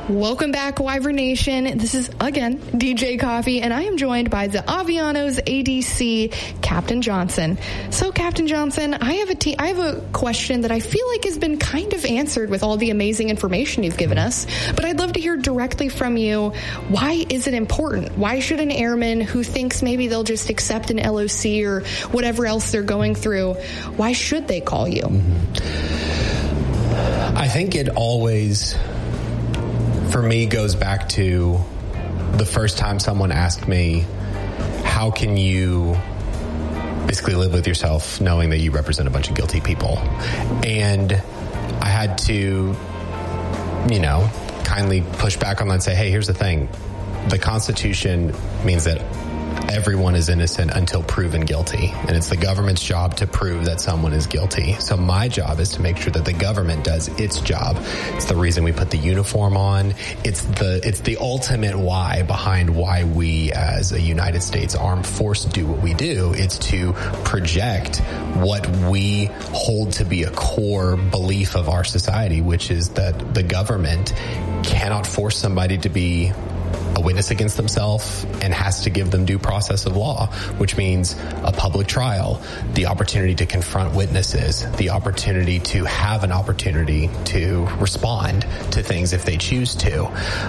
Welcome back, Wyvern Nation. This is, again, DJ Coffee, and I am joined by the Avianos ADC, Captain Johnson. So, Captain Johnson, I have a question that I feel like has been kind of answered with all the amazing information you've given us, but I'd love to hear directly from you. Why is it important? Why should an airman who thinks maybe they'll just accept an LOC or whatever else they're going through, why should they call you? I think it always, for me, goes back to the first time someone asked me, how can you basically live with yourself knowing that you represent a bunch of guilty people? And I had to, kindly push back on that and say, hey, here's the thing. The Constitution means that everyone is innocent until proven guilty, and it's the government's job to prove that someone is guilty. So my job is to make sure that the government does its job. It's the reason we put the uniform on. It's the ultimate why behind why we as a United States Armed Force do what we do. It's to project what we hold to be a core belief of our society, which is that the government cannot force somebody to be a witness against themselves and has to give them due process of law, which means a public trial, the opportunity to confront witnesses, the opportunity to have an opportunity to respond to things if they choose to.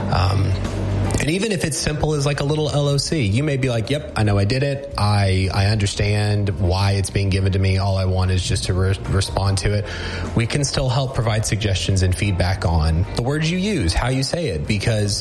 And even if it's simple as like a little LOC, you may be like, yep, I know I did it. I understand why it's being given to me. All I want is just to respond to it. We can still help provide suggestions and feedback on the words you use, how you say it, because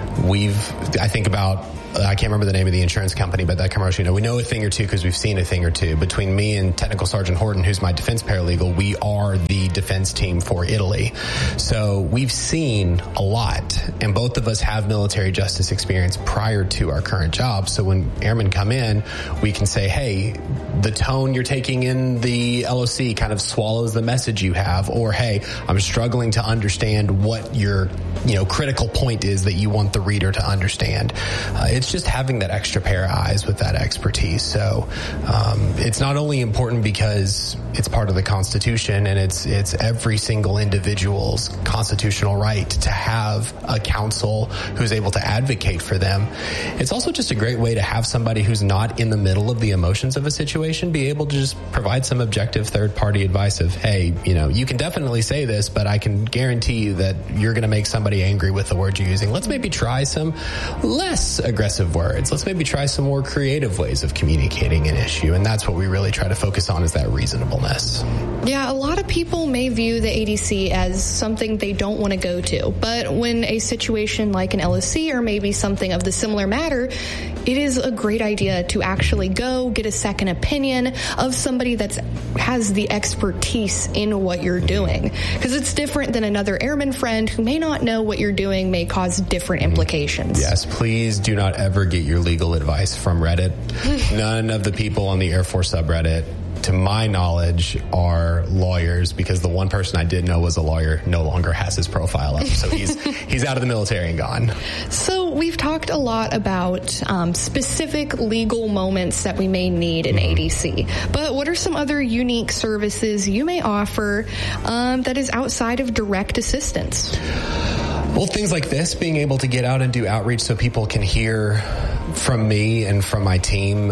I think about, I can't remember the name of the insurance company, but that commercial, we know a thing or two because we've seen a thing or two. Between me and Technical Sergeant Horton, who's my defense paralegal, we are the defense team for Italy. So we've seen a lot, and both of us have military justice experience prior to our current job. So when airmen come in, we can say, hey, the tone you're taking in the LOC kind of swallows the message you have, or hey, I'm struggling to understand what your critical point is that you want the reader to understand. It's just having that extra pair of eyes with that expertise. So it's not only important because it's part of the Constitution and it's every single individual's constitutional right to have a counsel who's able to advocate for them. It's also just a great way to have somebody who's not in the middle of the emotions of a situation be able to just provide some objective third-party advice of, hey, you can definitely say this, but I can guarantee you that you're going to make somebody angry with the words you're using. Let's maybe try some less aggressive words. Let's maybe try some more creative ways of communicating an issue. And that's what we really try to focus on, is that reasonableness. Yeah, a lot of people may view the ADC as something they don't want to go to. But when a situation like an LOC or maybe something of the similar matter, it is a great idea to actually go get a second opinion of somebody that has the expertise in what you're doing. Because it's different than another airman friend who may not know what you're doing, may cause different implications. Yes, please do not ever get your legal advice from Reddit. None of the people on the Air Force subreddit, to my knowledge, are lawyers, because the one person I did know was a lawyer no longer has his profile up. So he's out of the military and gone. So we've talked a lot about specific legal moments that we may need in ADC. But what are some other unique services you may offer that is outside of direct assistance? Well, things like this, being able to get out and do outreach so people can hear from me and from my team,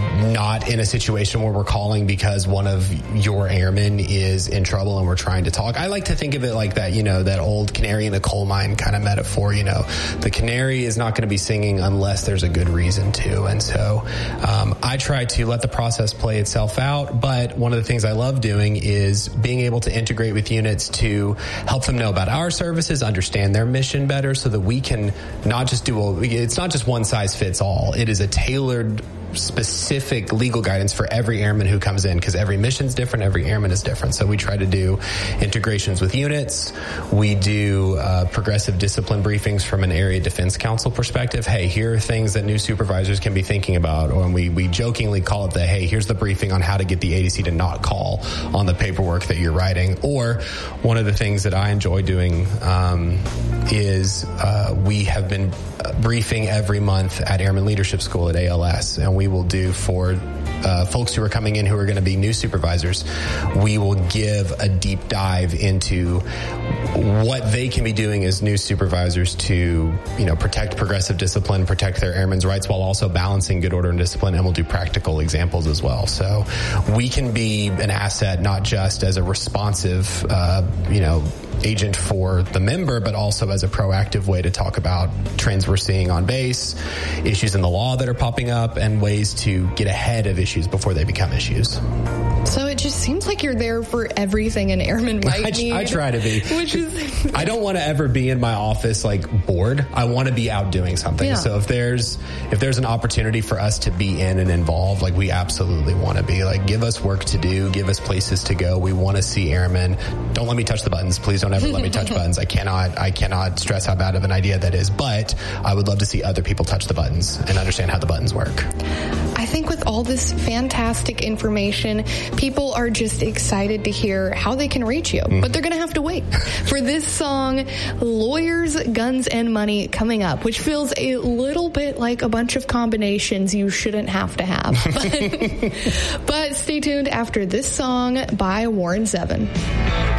not in a situation where we're calling because one of your airmen is in trouble and we're trying to talk. I like to think of it like that, that old canary in the coal mine kind of metaphor. The canary is not going to be singing unless there's a good reason to. And so I try to let the process play itself out. But one of the things I love doing is being able to integrate with units to help them know about our services, understand their mission better, so that we can not just it's not just one size fits all. It is a tailored, specific legal guidance for every airman who comes in, because every mission's different, every airman is different. So we try to do integrations with units. We do progressive discipline briefings from an area defense council perspective. Hey, here are things that new supervisors can be thinking about. Or we jokingly call it the, hey, here's the briefing on how to get the ADC to not call on the paperwork that you're writing. Or one of the things that I enjoy doing is we have been briefing every month at Airman Leadership School at ALS, and we will do for folks who are coming in who are going to be new supervisors, we will give a deep dive into what they can be doing as new supervisors to, protect progressive discipline, protect their airmen's rights while also balancing good order and discipline, and we'll do practical examples as well. So we can be an asset not just as a responsive, agent for the member, but also as a proactive way to talk about trends we're seeing on base, issues in the law that are popping up, and ways to get ahead of issues before they become issues. So it just seems like you're there for everything an airman might need. I try to be. I don't want to ever be in my office bored. I want to be out doing something. Yeah. So if there's an opportunity for us to be in and involved, we absolutely want to be. Give us work to do, give us places to go. We want to see airmen. Don't let me touch the buttons. Please don't ever let me touch buttons. I cannot stress how bad of an idea that is, but I would love to see other people touch the buttons and understand how the buttons work. I think with all this fantastic information, people are just excited to hear how they can reach you, but they're going to have to wait for this song, Lawyers, Guns, and Money, coming up, which feels a little bit like a bunch of combinations you shouldn't have to have. But stay tuned after this song by Warren Zevon.